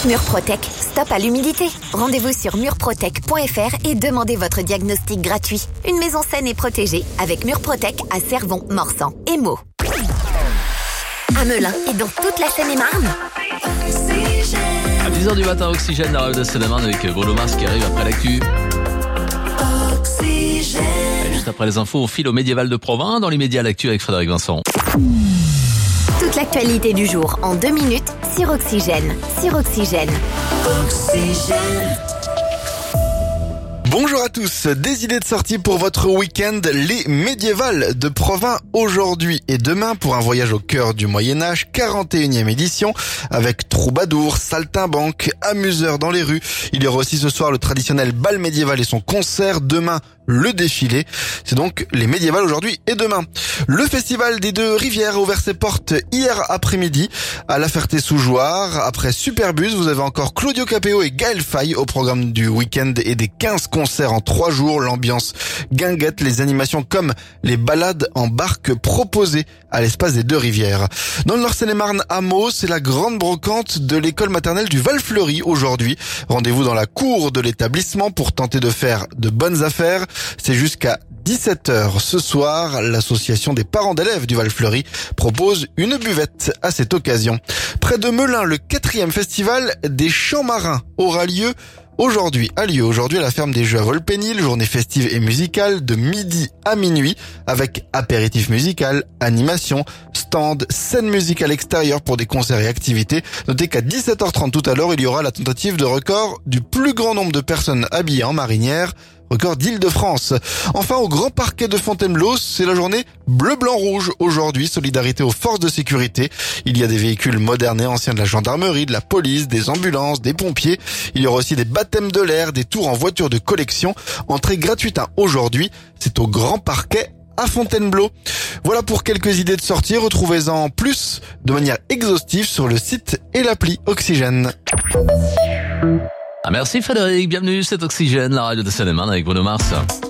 Murprotec, stop à l'humidité. Rendez-vous sur murprotec.fr et demandez votre diagnostic gratuit. Une maison saine et protégée avec Murprotec à Cervon, Morsan et Meaux. À Melun et dans toute la Seine-et-Marne. À 10h du matin, Oxygène, la radio de Seine-et-Marne avec Bruno Mars qui arrive après l'actu. Et juste après les infos, on file au médiéval de Provins dans les médias l'actu avec Frédéric Vincent. Toute l'actualité du jour en 2 minutes sur Oxygène. Bonjour à tous, des idées de sortie pour votre week-end, les médiévals de Provins aujourd'hui et demain pour un voyage au cœur du Moyen-Âge, 41e édition, avec troubadours, saltimbanques, amuseurs dans les rues. Il y aura aussi ce soir le traditionnel bal médiéval et son concert, demain le défilé. C'est donc les médiévals aujourd'hui et demain. Le festival des Deux Rivières a ouvert ses portes hier après-midi à La Ferté-sous-Jouarre. Après Superbus, vous avez encore Claudio Capéo et Gaël Faye au programme du week-end et des 15 concerts en 3 jours. L'ambiance guinguette, les animations comme les balades en barque proposées à l'espace des Deux Rivières. Dans le Nord-Seine-et-Marne à Meaux, c'est la grande brocante de l'école maternelle du Val-Fleury aujourd'hui. Rendez-vous dans la cour de l'établissement pour tenter de faire de bonnes affaires. C'est jusqu'à 17h ce soir. L'association des parents d'élèves du Val-Fleury propose une buvette à cette occasion. Près de Melun, le 4e festival des Champs Marins aura lieu aujourd'hui à la ferme des Jeux à Volpénil, journée festive et musicale de midi à minuit avec apéritif musical, animation, stand, scène musicale extérieure pour des concerts et activités. Notez qu'à 17h30 tout à l'heure, il y aura la tentative de record du plus grand nombre de personnes habillées en marinière, record d'Île-de-France. Enfin, au Grand Parquet de Fontainebleau, c'est la journée bleu-blanc-rouge aujourd'hui, solidarité aux forces de sécurité. Il y a des véhicules modernes et anciens de la gendarmerie, de la police, des ambulances, des pompiers. Il y aura aussi des baptêmes de l'air, des tours en voiture de collection. Entrée gratuite aujourd'hui, c'est au Grand Parquet à Fontainebleau. Voilà pour quelques idées de sortie. Retrouvez-en plus de manière exhaustive sur le site et l'appli Oxygène. Merci Frédéric, bienvenue, c'est Oxygène, la radio de Seine-et-Marne avec Bruno Mars.